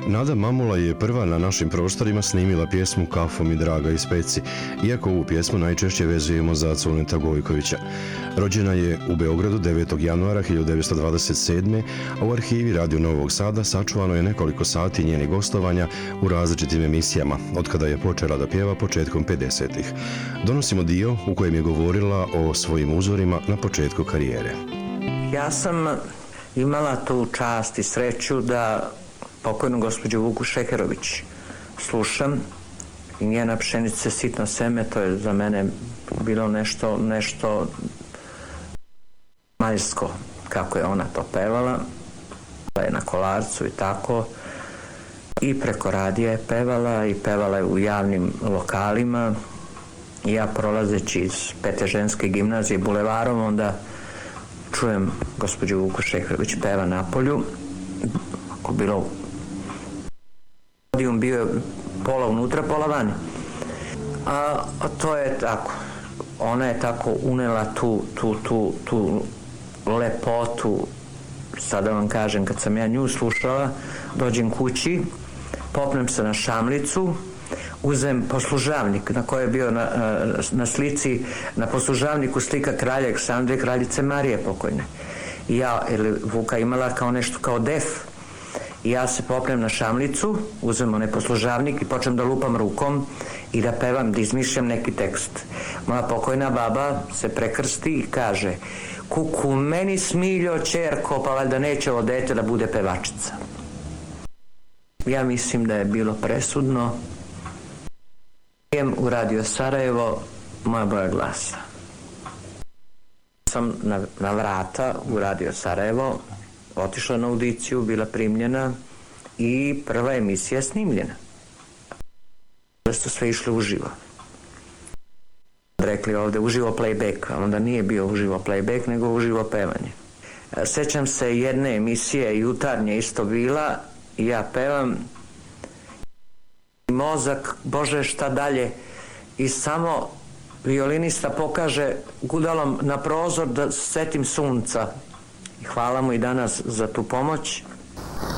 Nada Mamula je prva na našim prostorima snimila pjesmu Kafo mi draga iz Peci, iako ovu pjesmu najčešće vezujemo za Cuneta Gojkovića. Rođena je u Beogradu 9. januara 1927. a u arhivi Radio Novog Sada sačuvano je nekoliko sati njenih gostovanja u različitim emisijama, otkada je počela da pjeva početkom 50-ih. Donosimo dio u kojem je govorila o svojim uzorima na početku karijere. Ja sam imala tu čast i sreću da pokojnu gospođu Vuku Šeherović slušam i njena Pšenice sitno seme, to je za mene bilo nešto majsko kako je ona to pevala, je na Kolarcu i tako, i preko radija je pevala i pevala je u javnim lokalima. I ja prolazeći iz Pete ženske gimnazije bulevarom, onda čujem gospođu Vuku Šeherović peva napolju. Ako bilo bio je pola unutra, pola vani. A to je tako. Ona je tako unela tu lepotu. Sada vam kažem, kad sam ja nju slušala, dođem kući, popnem se na šamlicu, uzem poslužavnik na kojoj je bio na slici, na poslužavniku slika kralja Aleksandra i kraljice Marije pokojne. I ja, ili Vuka imala kao nešto kao def, i ja se popnem na šamlicu, uzem onaj poslužavnik i počnem da lupam rukom i da pevam, da izmišljam neki tekst. Moja pokojna baba se prekrsti i kaže: kuku meni smiljo ćerko, pa valjda neće ovo dete da bude pevačica. Ja mislim da je bilo presudno. Idem u Radio Sarajevo, moja boja glasa. Sam na vrata u Radio Sarajevo otišla na audiciju, bila primljena i prva emisija snimljena. Da su sve išli uživo. Rekli ovde uživo playback, a onda nije bio uživo playback, nego uživo pevanje. Sećam se jedne emisije, jutarnje isto bila, i ja pevam, mozak, Bože šta dalje, i samo violinista pokaže gudalom na prozor da setim sunca. Hvala mu i danas za tu pomoć.